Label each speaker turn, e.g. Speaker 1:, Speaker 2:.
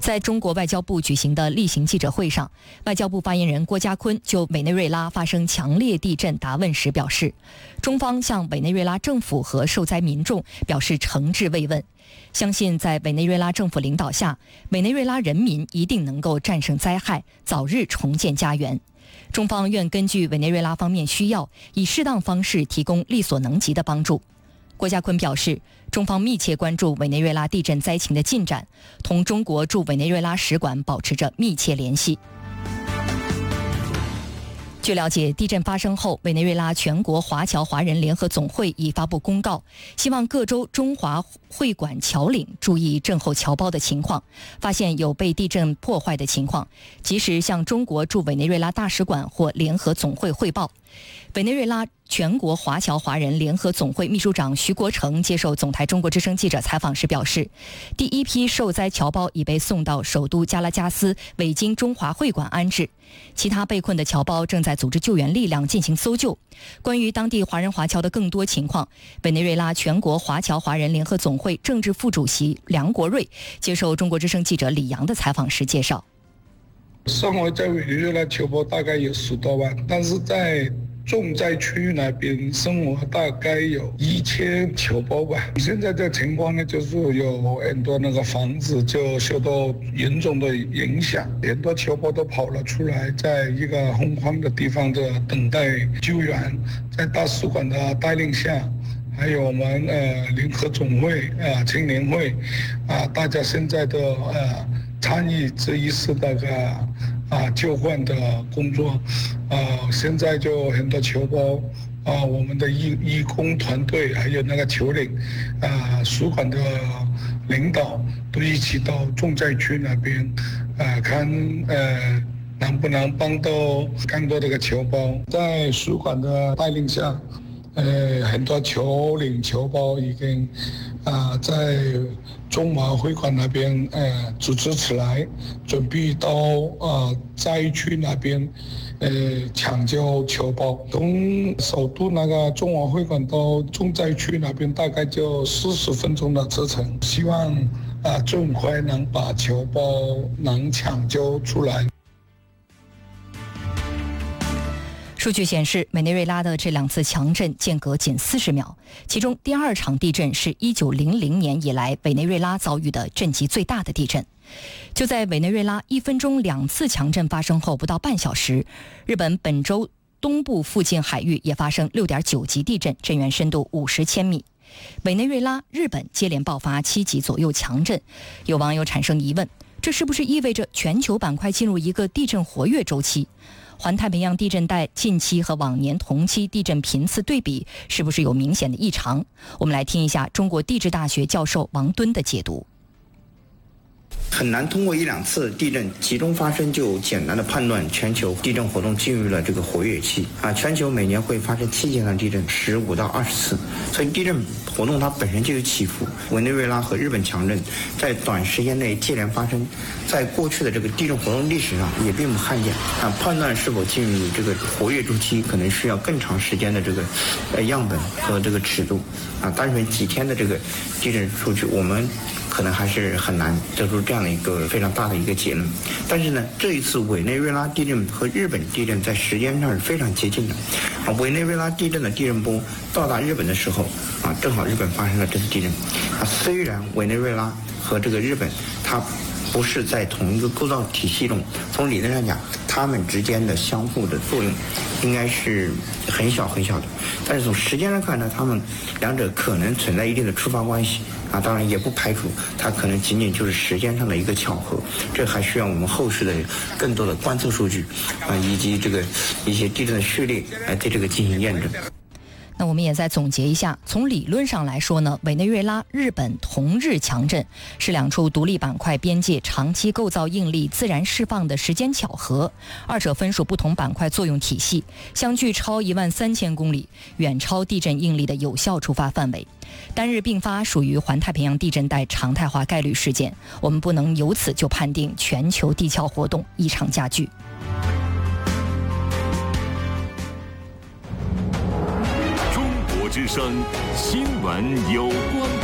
Speaker 1: 在中国外交部举行的例行记者会上，外交部发言人郭家坤就委内瑞拉发生强烈地震答问时表示，中方向委内瑞拉政府和受灾民众表示诚挚慰问，相信在委内瑞拉政府领导下，委内瑞拉人民一定能够战胜灾害，早日重建家园。中方愿根据委内瑞拉方面需要，以适当方式提供力所能及的帮助。郭家坤表示，中方密切关注委内瑞拉地震灾情的进展，同中国驻委内瑞拉使馆保持着密切联系。据了解，地震发生后，委内瑞拉全国华侨华人联合总会已发布公告，希望各州中华会馆侨领注意震后侨胞的情况，发现有被地震破坏的情况，及时向中国驻委内瑞拉大使馆或联合总会汇报。委内瑞拉全国华侨华人联合总会秘书长徐国成接受总台中国之声记者采访时表示，第一批受灾侨胞已被送到首都加拉加斯委经中华会馆安置，其他被困的侨胞正在组织救援力量进行搜救。关于当地华人华侨的更多情况，委内瑞拉全国华侨华人联合总会政治副主席梁国瑞接受中国之声记者李阳的采访时介绍，
Speaker 2: 生活在委内瑞拉侨胞大概有10多万，但是在重灾区那边生活大概有1000侨胞吧。现在这情况呢，就是有很多那个房子就受到严重的影响，很多侨胞都跑了出来，在一个空旷的地方的等待救援。在大使馆的带领下，还有我们联合总会青年会大家现在都参与这一次那个救援的工作。现在就很多侨胞我们的义工团队还有那个侨领使馆的领导都一起到重灾区那边看能不能帮到更多的侨胞。在使馆的带领下，很多侨领侨胞已经在中华会馆那边组织起来，准备到灾区那边抢救侨胞。从首都那个中华会馆到重灾区那边大概就40分钟的车程，希望尽快能把侨胞能抢救出来。
Speaker 1: 数据显示，委内瑞拉的这2次强震间隔仅40秒，其中第2场地震是1900年以来委内瑞拉遭遇的震级最大的地震。就在委内瑞拉1分钟2次强震发生后不到半小时，日本本州东部附近海域也发生6.9级地震，震源深度50千米。委内瑞拉、日本接连爆发7级左右强震，有网友产生疑问，这是不是意味着全球板块进入一个地震活跃周期？环太平洋地震带近期和往年同期地震频次对比，是不是有明显的异常？我们来听一下中国地质大学教授王敦的解读。
Speaker 3: 很难通过1-2次地震集中发生就简单的判断全球地震活动进入了这个活跃期全球每年会发生7件的地震，15到20次，所以地震活动它本身就有起伏。委内瑞拉和日本强震在短时间内接连发生，在过去的这个地震活动历史上也并不罕见判断是否进入这个活跃周期可能需要更长时间的这个样本和这个尺度单纯几天的这个地震数据我们可能还是很难得出这样的一个非常大的一个结论。但是呢，这一次委内瑞拉地震和日本地震在时间上是非常接近的委内瑞拉地震的地震波到达日本的时候正好日本发生了这次地震虽然委内瑞拉和这个日本它不是在同一个构造体系中，从理论上讲它们之间的相互的作用应该是很小很小的，但是从时间上看呢，它们两者可能存在一定的触发关系当然也不排除它可能仅仅就是时间上的一个巧合，这还需要我们后续的更多的观测数据以及这个一些地震的序列来对这个进行验证。
Speaker 1: 那我们也再总结一下，从理论上来说呢，委内瑞拉、日本同日强震是2处独立板块边界长期构造应力自然释放的时间巧合，二者分属不同板块作用体系，相距超13000公里，远超地震应力的有效触发范围。单日并发属于环太平洋地震带常态化概率事件，我们不能由此就判定全球地壳活动异常加剧。
Speaker 4: 之声新闻有关。